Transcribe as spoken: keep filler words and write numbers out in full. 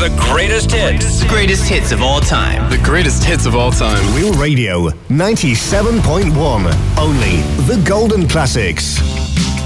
the greatest hits. The greatest hits of all time. The greatest hits of all time. Real Radio ninety-seven point one. Only the golden classics.